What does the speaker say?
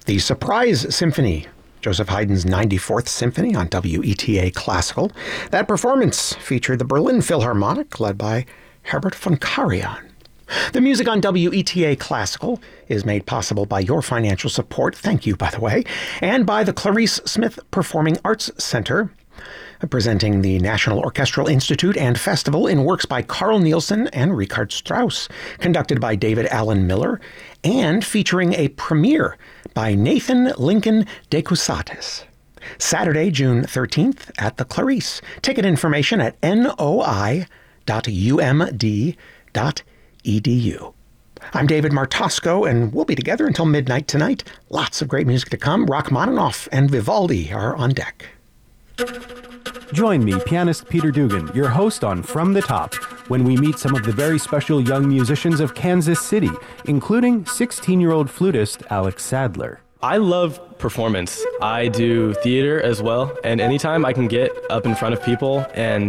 The Surprise Symphony, Joseph Haydn's 94th Symphony on WETA Classical. That performance featured the Berlin Philharmonic, led by Herbert von Karajan. The music on WETA Classical is made possible by your financial support, thank you, by the way, and by the Clarice Smith Performing Arts Center, presenting the National Orchestral Institute and Festival in works by Carl Nielsen and Richard Strauss, conducted by David Allen Miller, and featuring a premiere by Nathan Lincoln de Cusatis. Saturday, June 13th at the Clarice. Ticket information at noi.umd.edu. I'm David Martosco, and we'll be together until midnight tonight. Lots of great music to come. Rachmaninoff and Vivaldi are on deck. Join me, pianist Peter Dugan, your host on From the Top, when we meet some of the very special young musicians of Kansas City, including 16-year-old flutist Alex Sadler. I love performance. I do theater as well, and anytime I can get up in front of people and